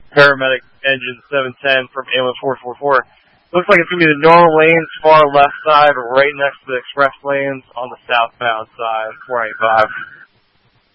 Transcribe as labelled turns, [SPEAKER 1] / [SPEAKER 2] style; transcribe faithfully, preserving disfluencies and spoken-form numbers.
[SPEAKER 1] Paramedic Engine seven ten from ambulance four four four. Looks like it's going to be the normal lanes, far left side, right next to the express lanes on the southbound side, four eighty-five.